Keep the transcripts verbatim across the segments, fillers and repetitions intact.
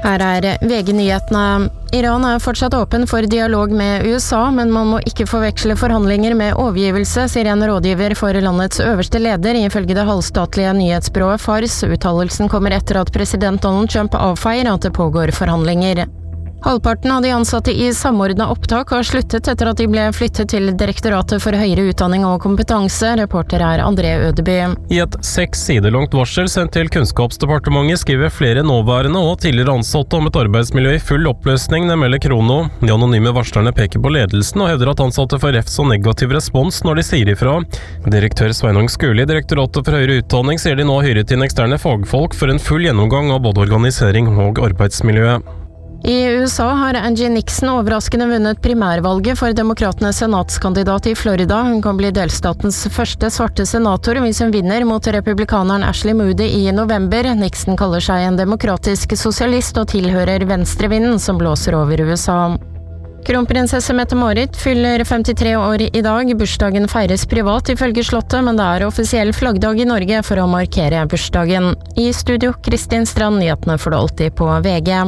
Her er V G-nyhetene. Iran er fortsatt åpen for dialog med U S A, men man må ikke forveksle forhandlinger med overgivelse, sier en rådgiver for landets øverste leder, ifølge det halvstatlige nyhetsbyrået Fars. Uttalelsen kommer etter at president Donald Trump avfeier at det pågår forhandlinger. Halvparten av de ansatte i samordnet opptak har sluttet etter at de ble flyttet til Direktoratet for høyere utdanning og kompetanse. Reporter er André Ødeby. I et seks sider langt varsel sendt til Kunnskapsdepartementet skriver flere nåværende og tidligere ansatte om et arbeidsmiljø i full oppløsning, det melder Krono. De anonyme varslerne peker på ledelsen og hevder at ansatte får refs og negativ respons når de sier ifra. Direktør Sveinung Skuli i Direktoratet for høyere utdanning sier de nå har hyret inn eksterne fagfolk for en full gjennomgang av både organisering og arbeidsmiljø. I U S A har Angie Nixon overraskende vunnet primærvalget for demokratenes senatskandidat i Florida. Hun kan bli delstatens første svarte senator hvis hun vinner mot republikaneren Ashley Moody i november. Nixon kaller seg en demokratisk sosialist og tilhører venstrevinden som blåser over U S A. Kronprinsesse Mette-Marit fyller femtitre år i dag. Bursdagen feires privat ifølge slottet, men det er offisiell flaggdag i Norge for å markere bursdagen. I studio, Kristin Strand, nyhetene får du alltid på V G.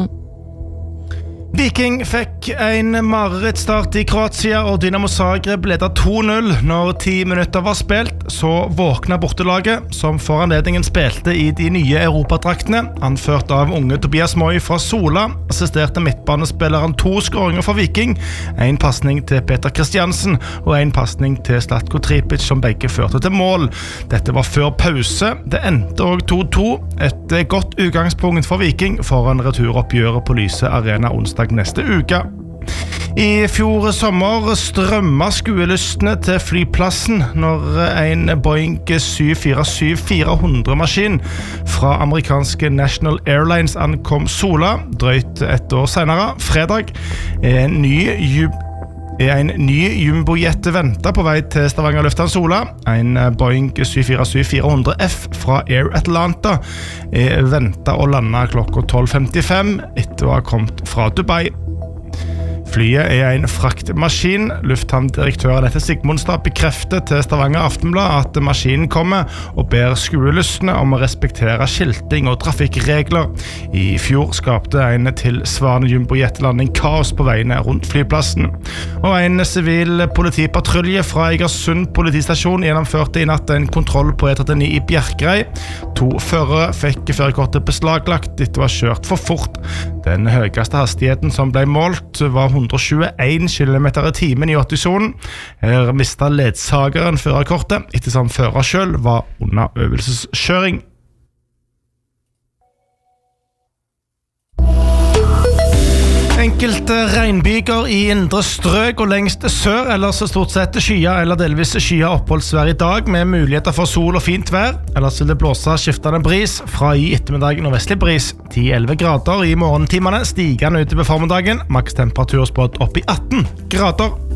Viking fikk en marerittstart i Kroatia, og Dinamo Zagreb ledet to null. Når ti minutter var spilt, så våkna bortelaget, som for anledningen spilte i de nye europadraktene, anført av unge Tobias Moy fra Sola. Assisterte midtbanespilleren to skåringer for Viking, en passning til Peter Kristiansen og en passning til Zlatko Tripic, som begge førte til mål. Dette var før pause. Det endte også to to. Et godt utgangspunkt for Viking foran returoppgjøret på Lyse Arena onsdag neste uke. I fjor sommer strømmet skuelystene til flyplassen når en Boeing syv fire syv fire hundre maskin fra amerikanske National Airlines ankom Sola. Drøyt et år senere, fredag, en ny jub En ny jumbojet ventet på vei til Stavanger Lufthavn Sola. En Boeing syv fire syv fire hundre F fra Air Atlanta ventet å lande klokka tolv femtifem etter å ha kommet fra Dubai. Flyet er en fraktmaskin. Lufthavndirektøren etter Sigmundstad bekrefter til Stavanger Aftenblad at maskinen kommer og ber skuelystne om å respektere skilting og trafikkregler. I fjor skapte en tilsvarende jumbojetlanding kaos på veiene rundt flyplassen. Og en sivil politipatrulje fra Egersund politistasjon gjennomførte i natt en kontroll på E trettini i Bjerkreim. To førere fikk førerkortet beslaglagt etter å ha kjørt for fort. Den høyeste hastigheten som ble målt var hundre og tjueen kilometer i timen i åtti-sonen. Her mistet ledsageren førerkortet, ettersom fører selv var under øvelseskjøring. Enkelte regnbyger i indre strøk og lengst sør, ellers stort sett skya eller delvis skya oppholdsvær i dag, med muligheter for sol og fint vær. Ellers vil det blåse skiftende bris, fra i ettermiddagen og vestlig bris. ti til elleve grader i morgentimene, stigende utover formiddagen, maks temperatur spådd opp i atten grader.